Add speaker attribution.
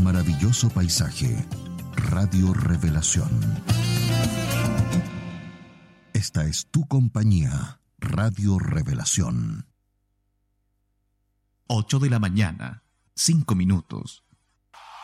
Speaker 1: maravilloso paisaje. Radio Revelación. Esta es tu compañía, Radio Revelación.
Speaker 2: 8 de la mañana, 5 minutos.